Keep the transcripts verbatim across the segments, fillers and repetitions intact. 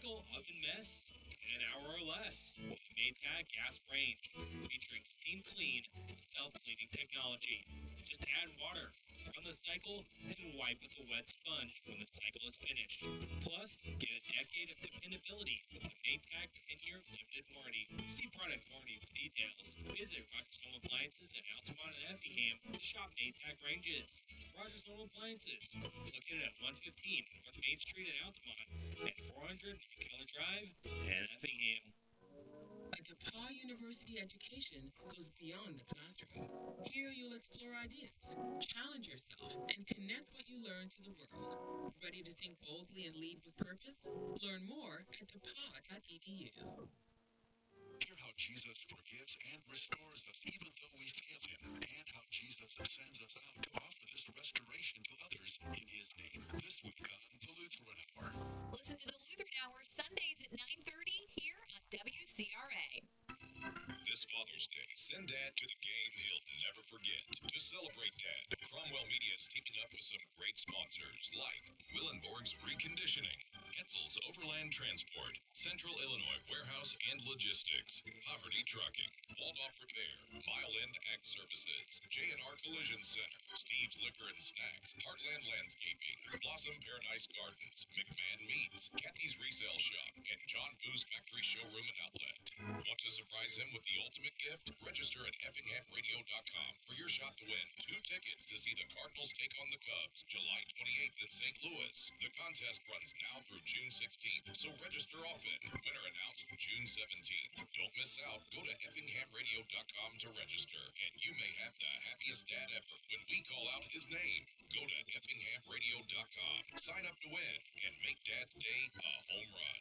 cycle oven mess in an hour or less with Maytag Gas Range, featuring steam clean, self-cleaning technology. Just add water, run the cycle, and wipe with a wet sponge when the cycle is finished. Plus, get a decade of dependability with the Maytag ten-year limited warranty. See product warranty for details. Visit Rogers Home Appliances in Altamont and Effingham to shop Maytag ranges. Rogers Home Appliances, located at one fifteen North Main Street in Altamont and four hundred North Keller Drive in Effingham. A DePauw University education goes beyond the classroom. Here you'll explore ideas, challenge yourself, and connect what you learn to the world. Ready to think boldly and lead with purpose? Learn more at depaw dot e d u. Hear how Jesus forgives and restores us even though we fail him, and how Jesus sends us out to offer this restoration to others in his name. This week on the Lutheran Hour. Listen to the Lutheran Hour Sundays at nine thirty here on W C R A. This Father's Day, send Dad to the game he'll never forget. To celebrate Dad, Cromwell Media is teaming up with some great sponsors like Willenborg's Reconditioning, Etzel's Overland Transport, Central Illinois Warehouse and Logistics, Poverty Trucking, Waldorf Repair, Mile End Ag Services, J and R Collision Center, Steve's Liquor and Snacks, Heartland Landscaping, Blossom Paradise Gardens, McMahon Meats, Kathy's Resale Shop, and John Boo's Factory Showroom and Outlet. Want to surprise him with the ultimate gift? Register at effingham radio dot com for your shot to win two tickets to see the Cardinals take on the Cubs July twenty-eighth in Saint Louis. The contest runs now through June sixteenth, so register often. Winner announced June seventeenth. Don't miss out. Go to effingham radio dot com to register, and you may have the happiest dad ever when we call out his name. Go to effingham radio dot com. Sign up to win and make Dad's day a home run.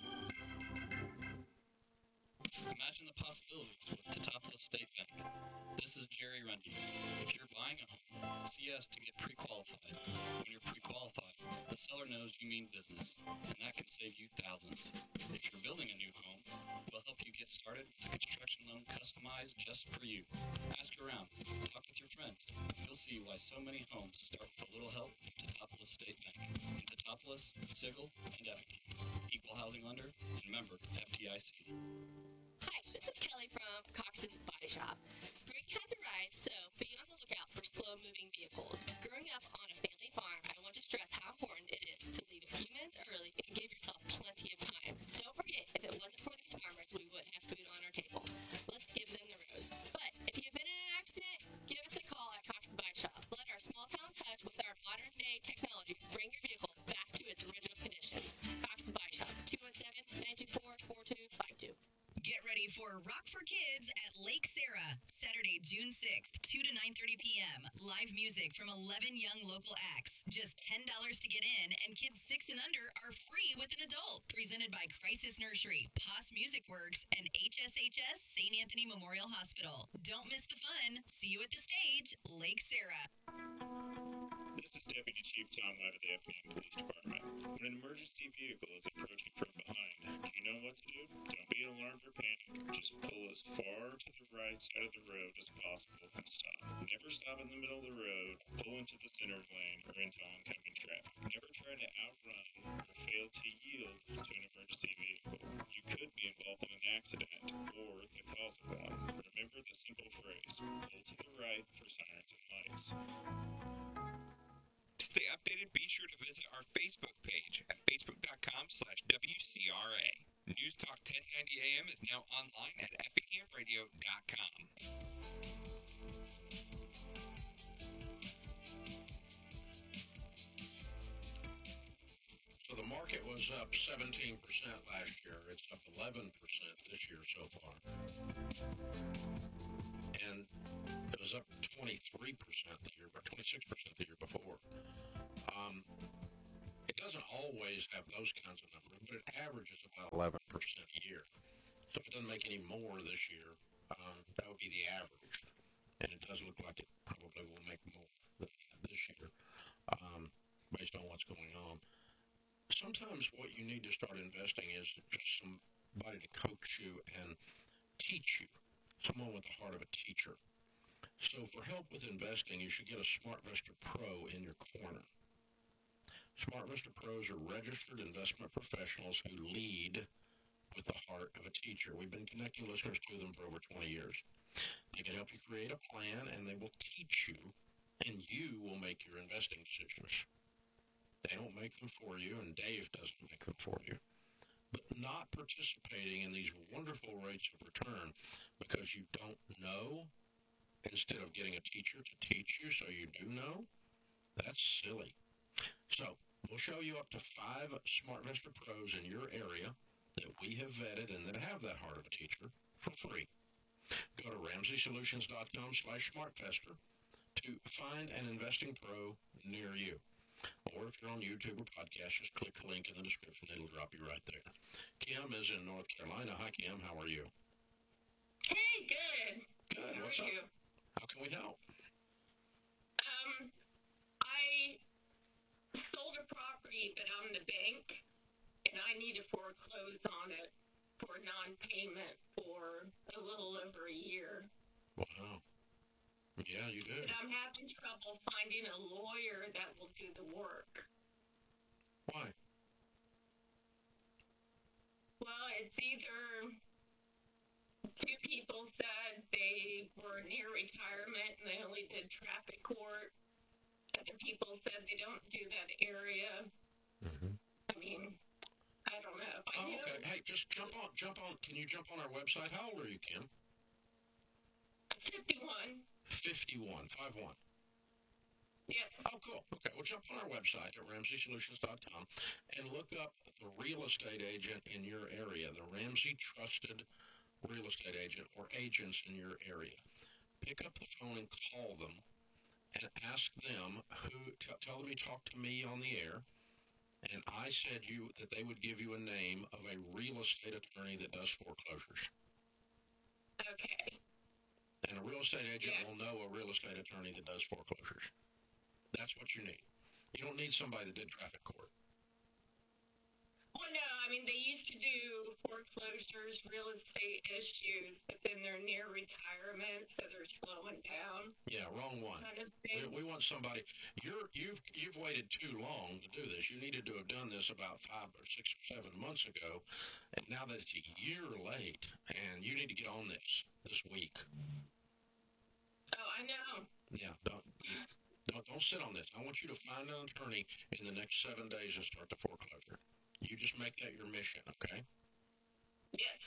Imagine the possibilities with Teutopolis State Bank. This is Jerry Rundy. If you're buying a home, see us to get pre-qualified. When you're pre-qualified, the seller knows you mean business, and that can save you thousands. If you're building a new home, we'll help you get started with a construction loan customized just for you. Ask around, talk with your friends. You'll see why so many homes start with a little help from Teutopolis State Bank. In Teutopolis, Sigel, and Effingham. Equal housing lender and member F D I C. Hi, this is Kelly from Cox's Body Shop. Spring has arrived, so be on the lookout for slow-moving vehicles. Growing up on a family farm, I want to stress how important it is to leave a few minutes early and give yourself plenty of time. Don't forget, if it wasn't for these farmers, we wouldn't have food on our table. Let's give them the road. But if you've been in an accident, give us a call at Cox's Body Shop. Let our small-town touch with our modern-day technology bring your vehicle back to its original condition. Cox's Body Shop, two one seven, nine two four, four two five two. Get ready for Rock for Kids at Lake Sarah, Saturday, June sixth, two to nine thirty p.m. Live music from eleven young local acts. Just ten dollars to get in, and kids six and under are free with an adult. Presented by Crisis Nursery, P O S Music Works, and H S H S Saint Anthony Memorial Hospital. Don't miss the fun. See you at the stage, Lake Sarah. This is Deputy Chief Tom White of the Effingham Police Department. When an emergency vehicle is approaching from behind, do you know what to do? Don't be alarmed or panic. Just pull as far to the right side of the road as possible and stop. Never stop in the middle of the road, pull into the center lane, or into oncoming traffic. Never try to outrun or fail to yield to an emergency vehicle. You could be involved in an accident or the cause of one. Remember the simple phrase, pull to the right for sirens and lights. To stay updated, be sure to visit our Facebook page at facebook.com slash WCRA. News Talk ten ninety A M is now online at effingham radio dot com. So the market was up seventeen percent last year. It's up eleven percent this year so far. And it was up twenty-three percent the year, or twenty-six percent the year before. Um, it doesn't always have those kinds of numbers, but it averages about eleven percent a year. So if it doesn't make any more this year, um, that would be the average. And it does look like it probably will make more than that this year, um, based on what's going on. Sometimes what you need to start investing is just somebody to coach you and teach you, someone with the heart of a teacher. So for help with investing, you should get a SmartVestor Pro in your corner. SmartVista Pros are registered investment professionals who lead with the heart of a teacher. We've been connecting listeners to them for over twenty years. They can help you create a plan, and they will teach you, and you will make your investing decisions. They don't make them for you, and Dave doesn't make them for you. But not participating in these wonderful rates of return because you don't know, instead of getting a teacher to teach you so you do know, that's silly. So we'll show you up to five SmartVista Pros in your area that we have vetted and that have that heart of a teacher for free. Go to RamseySolutions.com slash SmartVesta to find an investing pro near you. Or if you're on YouTube or podcast, just click the link in the description. It'll drop you right there. Kim is in North Carolina. Hi, Kim. How are you? Hey, good. Good. How What's are up? you? How can we help? Um, I sold a property, but I'm the bank, and I need to foreclose on it for non-payment for a little over a year. Wow. Yeah, you do. But I'm having trouble finding a lawyer that will do the work. Why? Well, it's either two people said they were near retirement and they only did traffic court. Other people said they don't do that area. Mm-hmm. I mean, I don't know. If I Oh, knew, okay. Hey, just jump on, jump on. Can you jump on our website? How old are you, Kim? fifty-one. fifty-one. five one. Yes. Oh, cool. Okay, well, jump on our website at Ramsey Solutions dot com and look up the real estate agent in your area, the Ramsey Trusted Real Estate Agent or agents in your area. Pick up the phone and call them and ask them who, t- tell them you talked to me on the air, and I said you that they would give you a name of a real estate attorney that does foreclosures. Okay. And a real estate agent Yeah. will know a real estate attorney that does foreclosures. That's what you need. You don't need somebody that did traffic court. Well, no, I mean, they used to do foreclosures, real estate issues, but then they're near retirement, so they're slowing down. Yeah, wrong one. Kind of We, thing. we want somebody. You're you've you've waited too long to do this. You needed to have done this about five or six or seven months ago, and now that it's a year late, and you need to get on this this week. Oh, I know. Yeah, don't don't don't sit on this. I want you to find an attorney in the next seven days and start the foreclosure. You just make that your mission, okay? Yes.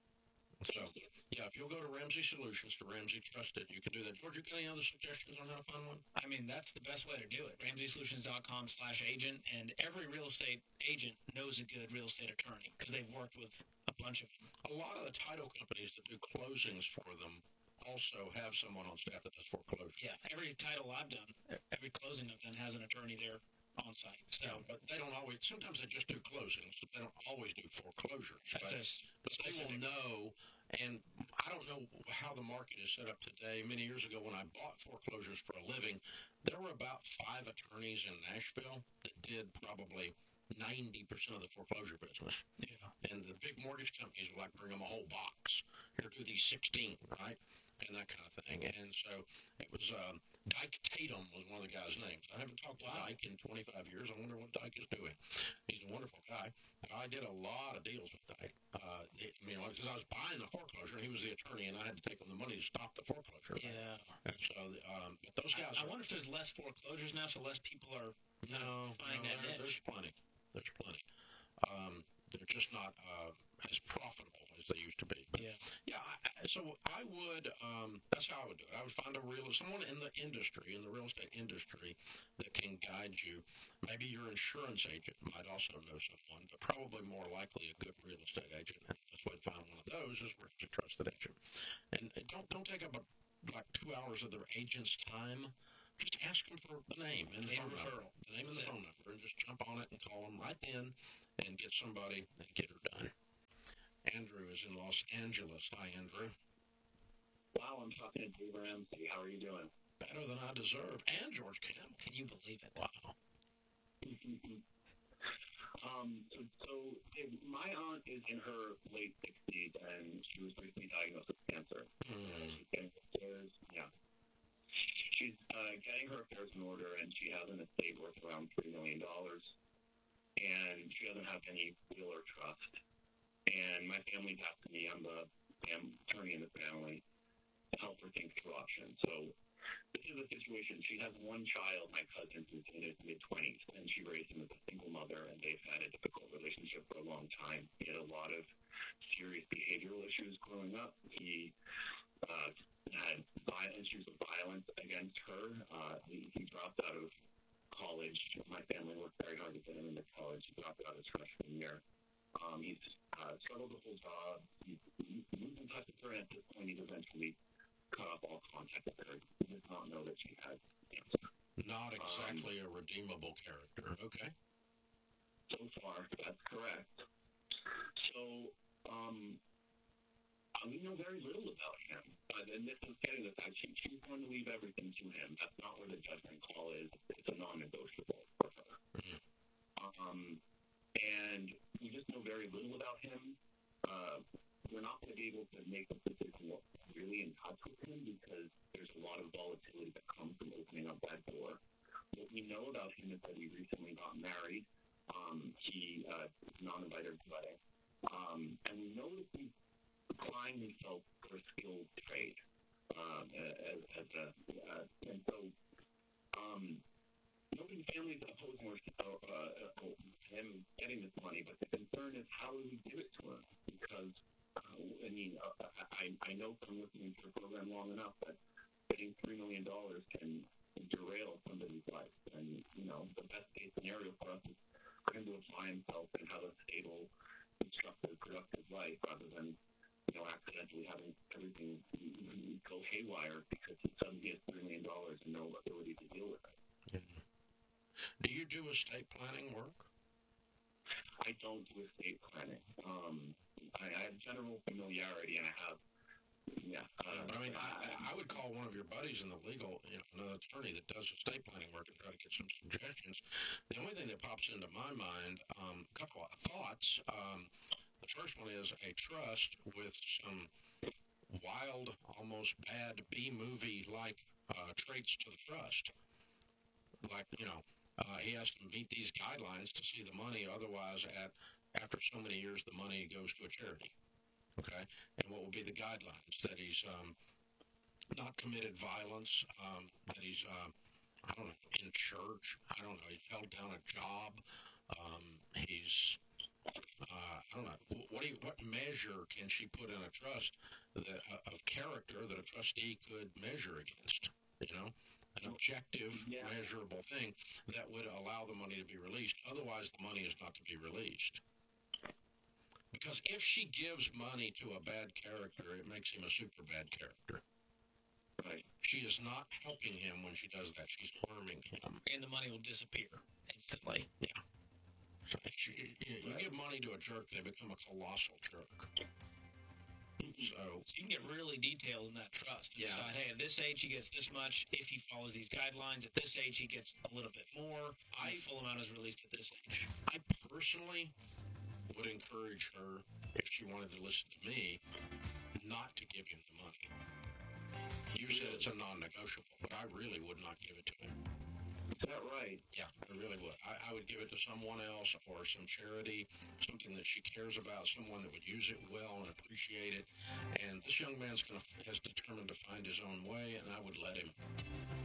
So, yeah, if you'll go to Ramsey Solutions, to Ramsey Trusted, you can do that. George, you got any other suggestions on how to find one? I mean, that's the best way to do it. RamseySolutions.com slash agent, and every real estate agent knows a good real estate attorney because they've worked with a bunch of them. A lot of the title companies that do closings for them also have someone on staff that does foreclosure. Yeah, every title I've done, every closing I've done has an attorney there on site. So, Yeah, but they don't always, sometimes they just do closings, but they don't always do foreclosures. that's But, a s- but they will specific. know, and I don't know how the market is set up today. Many years ago when I bought foreclosures for a living, there were about five attorneys in Nashville that did probably ninety percent of the foreclosure business. Yeah. And the big mortgage companies would like bring them a whole box. Here, do these sixteen, right? And that kind of thing. And so it was, um, Dyke Tatum was one of the guys' names. I haven't talked to Wow. Dyke in twenty-five years. I wonder what Dyke is doing. He's a wonderful guy. I did a lot of deals with Dyke. Uh, it, I mean, because I was buying the foreclosure, and he was the attorney, and I had to take him the money to stop the foreclosure. Yeah. And so, um, but those guys I, I are, wonder if there's less foreclosures now, so less people are no, finding no that there, niche. there's plenty. There's plenty. Um, they're just not uh, as profitable as they used to be. But, Yeah. yeah, I, I- so I would, um, that's how I would do it. I would find a real, someone in the industry, in the real estate industry, that can guide you. Maybe your insurance agent might also know someone, but probably more likely a good real estate agent. And the best way to find one of those is with a trusted agent. And and don't don't take up a, like two hours of their agent's time. Just ask them for the name and the Name phone referral. number. The name and That's the it. phone number, and just jump on it and call them right then and get somebody and get her done. Andrew is in Los Angeles. Hi, Andrew. Wow, I'm talking to Dave Ramsey. How are you doing? Better than I deserve. And George Campbell. Can you believe it? Wow. um, so, so Dave, my aunt is in her late sixties, and she was recently diagnosed with cancer. Hmm. And there's, yeah. she's uh, getting her affairs in order, and she has an estate worth around three million dollars, and she doesn't have any will or trust. And my family passed to me. I'm the fam- attorney in the family to help her think through options. So this is a situation. She has one child, my cousin, who's in his mid-twenties, and she raised him as a single mother, and they've had a difficult relationship for a long time. He had a lot of serious behavioral issues growing up. He uh, had violent issues of violence against her. Uh, he, he dropped out of college. My family worked very hard to get him into college. He dropped out his freshman year. Um, he's uh, struggled with his job. He's, he's moved in touch with her, and at this point, he's eventually cut off all contact with her. He does not know that she has cancer. Not exactly um, a redeemable character. Okay. So far, that's correct. So, um, we know very little about him. Uh, and this is getting the fact she, she's going to leave everything to him. That's not where the judgment call is. It's a non-negotiable for her. Mm-hmm. Um, and we just know very little about him. Uh, we're not going to be able to make a decision really in touch with him because there's a lot of volatility that comes from opening up that door. What we know about him is that he recently got married. Um, he uh, is a non-invited wedding. Um, and we know that he's applying himself for a skilled trade. Um, as, as a, uh, and so um, nobody in the family is opposing or, uh, uh, him getting this money, but the concern is how do we give it to him? Because, uh, I mean, uh, I, I know from listening to the program long enough that getting three million dollars can derail somebody's life. And, you know, the best case scenario for us is for him to apply himself and have a stable, constructive, productive life rather than, you know, accidentally having everything go haywire because he suddenly has three million dollars and no ability to deal with it. Yeah. Do you do estate planning work? I don't do estate planning. Um, I, I have general familiarity, and I have, yeah. Uh, but I mean, I, I would call one of your buddies in the legal, you know, an attorney that does estate planning work and try to get some suggestions. The only thing that pops into my mind, um, a couple of thoughts. Um, the first one is a trust with some wild, almost bad B-movie-like uh, traits to the trust. Like, you know, uh, he has to meet these guidelines to see the money. Otherwise, at after so many years, the money goes to a charity. Okay? And what will be the guidelines? That he's um, not committed violence, um, that he's, uh, I don't know, in church. I don't know. He's held down a job. Um, he's, uh, I don't know. What, do you, what measure can she put in a trust that uh, of character that a trustee could measure against? You know? An objective, yeah. measurable thing that would allow the money to be released. Otherwise, the money is not to be released. Because if she gives money to a bad character, it makes him a super bad character. Right. She is not helping him when she does that. She's harming him. And the money will disappear instantly. Yeah. So you, you, you right. give money to a jerk, they become a colossal jerk. So, so you can get really detailed in that trust and yeah. decide, hey, at this age he gets this much if he follows these guidelines. At this age he gets a little bit more. I, the full amount is released at this age. I personally would encourage her, if she wanted to listen to me, not to give him the money. You said it's a non-negotiable, but I really would not give it to him. Is that right? Yeah, I really would. I, I would give it to someone else or some charity, something that she cares about, someone that would use it well and appreciate it. And this young man's gonna has determined to find his own way, and I would let him.